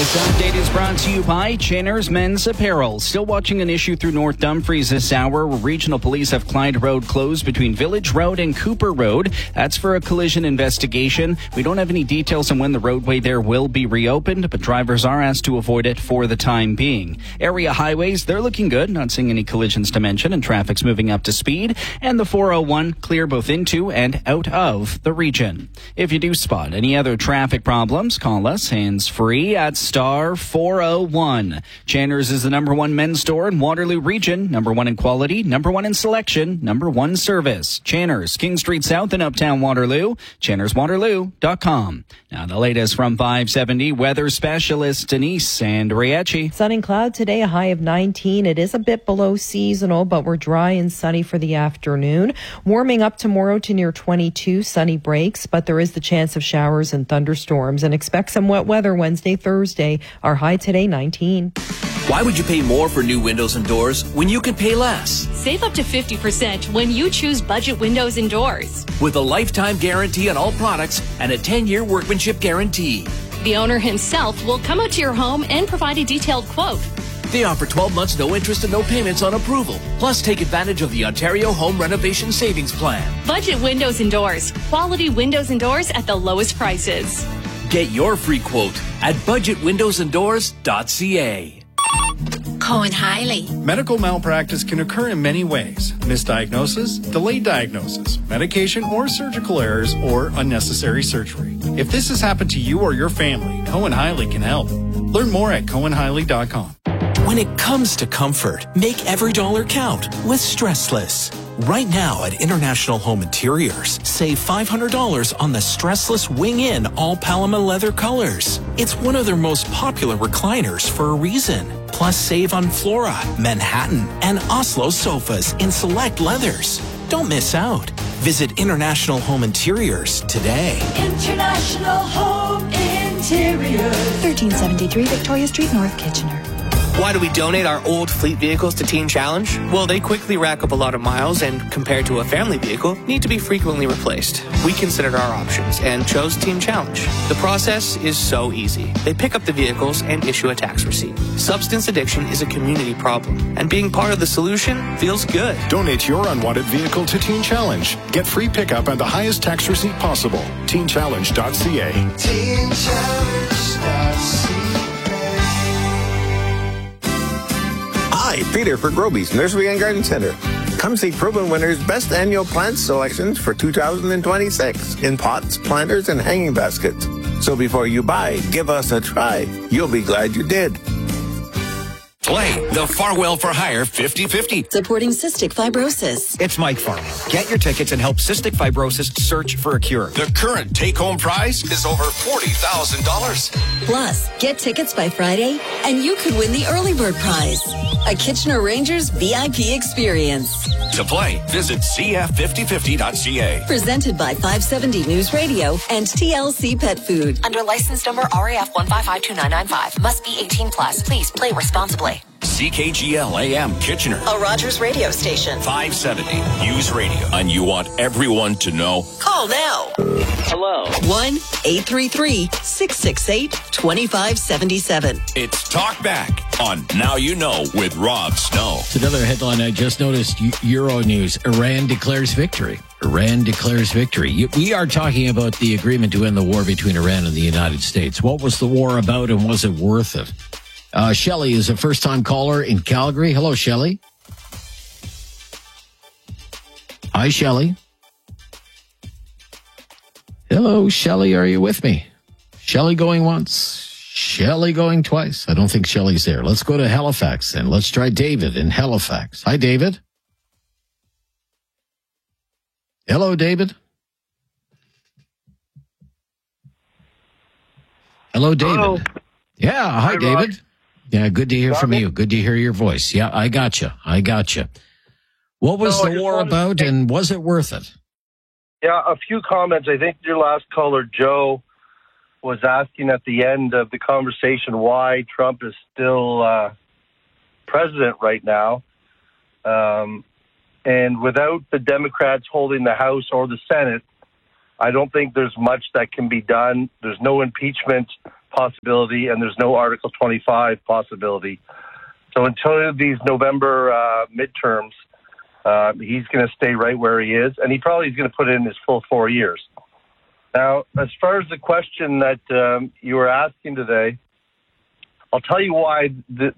This update is brought to you by Chinner's Men's Apparel. Still watching an issue through North Dumfries this hour. Regional police have Clyde Road closed between Village Road and Cooper Road. That's for a collision investigation. We don't have any details on when the roadway there will be reopened, but drivers are asked to avoid it for the time being. Area highways, they're looking good. Not seeing any collisions to mention, and traffic's moving up to speed. And the 401 clear both into and out of the region. If you do spot any other traffic problems, call us hands-free at star 401. Chandler's is the #1 men's store in Waterloo Region, #1 in quality, #1 in selection, #1 service. Chandler's, King Street South in Uptown Waterloo, channerswaterloo.com. Now the latest from 570 weather specialist Denise Andriachi. Sun and cloud today, a high of 19. It is a bit below seasonal, but we're dry and sunny for the afternoon. Warming up tomorrow to near 22, sunny breaks, but there is the chance of showers and thunderstorms, and expect some wet weather Wednesday, Thursday. Our high today, 19. Why would you pay more for new windows and doors when you can pay less? Save up to 50% when you choose Budget Windows and Doors. With a lifetime guarantee on all products and a 10-year workmanship guarantee. The owner himself will come out to your home and provide a detailed quote. They offer 12 months no interest and no payments on approval. Plus, take advantage of the Ontario Home Renovation Savings Plan. Budget Windows and Doors. Quality windows and doors at the lowest prices. Get your free quote at budgetwindowsanddoors.ca. Cohen Hiley. Medical malpractice can occur in many ways. Misdiagnosis, delayed diagnosis, medication or surgical errors, or unnecessary surgery. If this has happened to you or your family, Cohen Hiley can help. Learn more at CohenHiley.com. When it comes to comfort, make every dollar count with Stressless. Right now at International Home Interiors, save $500 on the Stressless Wing-In all Paloma leather colors. It's one of their most popular recliners for a reason. Plus save on Flora, Manhattan, and Oslo sofas in select leathers. Don't miss out. Visit International Home Interiors today. International Home Interiors. 1373 Victoria Street, North Kitchener. Why do we donate our old fleet vehicles to Teen Challenge? Well, they quickly rack up a lot of miles and, compared to a family vehicle, need to be frequently replaced. We considered our options and chose Teen Challenge. The process is so easy. They pick up the vehicles and issue a tax receipt. Substance addiction is a community problem, and being part of the solution feels good. Donate your unwanted vehicle to Teen Challenge. Get free pickup and the highest tax receipt possible. TeenChallenge.ca. TeenChallenge.ca. Hi, Peter for Groby's Nursery and Garden Center. Come see Proven Winners' best annual plant selections for 2026 in pots, planters, and hanging baskets. So before you buy, give us a try. You'll be glad you did. Play the Farwell for Hire 50/50. Supporting cystic fibrosis. It's Mike Farwell. Get your tickets and help cystic fibrosis search for a cure. The current take-home prize is over $40,000. Plus, get tickets by Friday, and you could win the early bird prize. A Kitchener Rangers VIP experience. To play, visit cf5050.ca. Presented by 570 News Radio and TLC Pet Food. Under license number RAF 1552995. Must be 18 plus. Please play responsibly. CKGL AM Kitchener. A Rogers radio station. 570 News Radio. And you want everyone to know? Call now. Hello. 1-833-668-2577. It's Talk Back on Now You Know with Rob Snow. It's another headline I just noticed. Euronews. Iran declares victory. Iran declares victory. We are talking about the agreement to end the war between Iran and the United States. What was the war about, and was it worth it? Shelley is a first-time caller in Calgary. Hello, Shelley. Hi, Shelley. Hello, Shelley. Are you with me? Shelley going once. Shelley going twice. I don't think Shelley's there. Let's go to Halifax, and let's try David in Halifax. Hi, David. Hello, David. Hello, David. Hello. Yeah, hi, David. Rob. Yeah, good to hear from you. Good to hear your voice. Yeah, I gotcha. What was the war about, and was it worth it? Yeah, a few comments. I think your last caller, Joe, was asking at the end of the conversation why Trump is still president right now. And without the Democrats holding the House or the Senate, I don't think there's much that can be done. There's no impeachment possibility, and there's no Article 25 possibility. So until these November midterms, he's going to stay right where he is, and he probably is going to put in his full 4 years. Now, as far as the question that you were asking today, I'll tell you a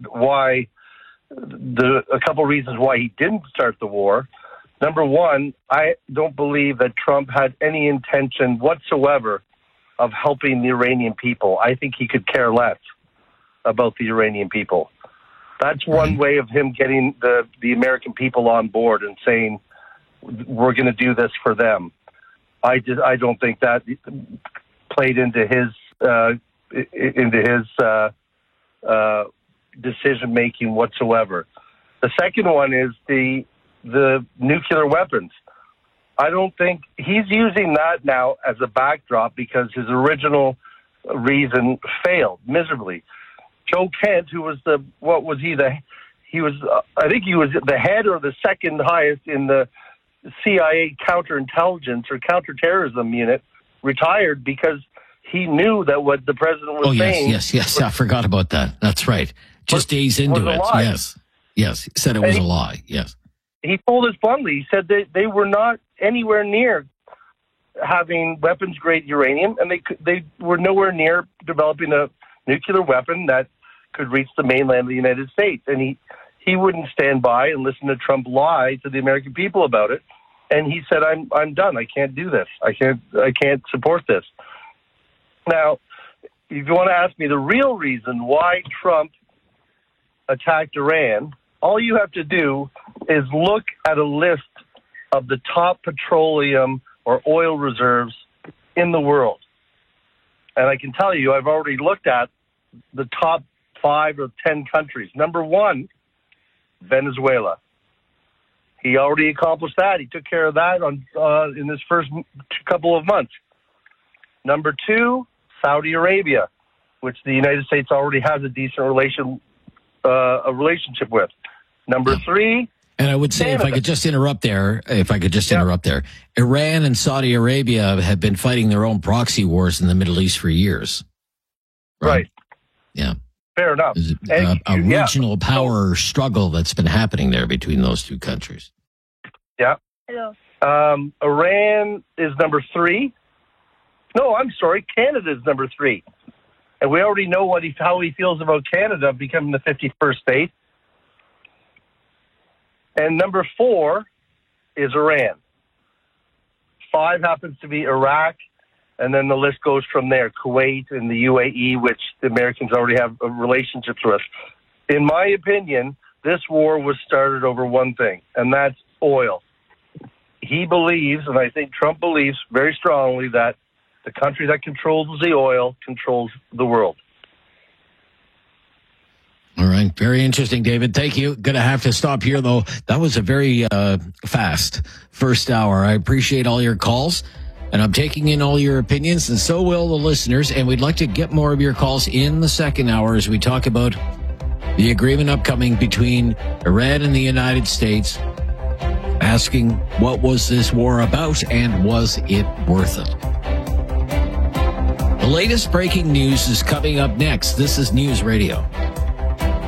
couple reasons why he didn't start the war. Number one, I don't believe that Trump had any intention whatsoever of helping the Iranian people. I think he could care less about the Iranian people. That's one way of him getting the American people on board and saying, we're going to do this for them. I don't think that played into his decision making whatsoever. The second one is the nuclear weapons. I don't think he's using that now as a backdrop because his original reason failed miserably. Joe Kent, who was I think he was the head or the second highest in the CIA counterintelligence or counterterrorism unit, retired because he knew that what the president was saying. Yes. I forgot about that. That's right. Just days into it. Yes. He said it was a lie. Yes. He told us bluntly. He said they were not anywhere near having weapons-grade uranium, and they were nowhere near developing a nuclear weapon that could reach the mainland of the United States. And he wouldn't stand by and listen to Trump lie to the American people about it. And he said, I'm done. I can't do this. I can't support this. Now, if you want to ask me the real reason why Trump attacked Iran, all you have to do is look at a list of the top petroleum or oil reserves in the world. And I can tell you, I've already looked at the top 5 or 10 countries. Number 1, Venezuela. He already accomplished that. He took care of that in his first couple of months. Number 2, Saudi Arabia, which the United States already has a decent relationship with. Number 3, and I would say, Canada. If I could just interrupt there, Iran and Saudi Arabia have been fighting their own proxy wars in the Middle East for years. Right. Yeah. Fair enough. A regional power struggle that's been happening there between those two countries. Yeah. Hello. Iran is number 3. No, I'm sorry. Canada is number 3. And we already know how he feels about Canada becoming the 51st state. And number 4 is Iran. 5 happens to be Iraq, and then the list goes from there. Kuwait and the UAE, which the Americans already have relationships with. In my opinion, this war was started over one thing, and that's oil. He believes, and I think Trump believes very strongly, that the country that controls the oil controls the world. All right. Very interesting, David. Thank you. Going to have to stop here, though. That was a very fast first hour. I appreciate all your calls, and I'm taking in all your opinions, and so will the listeners. And we'd like to get more of your calls in the second hour as we talk about the agreement upcoming between Iran and the United States, asking what was this war about and was it worth it? The latest breaking news is coming up next. This is News Radio.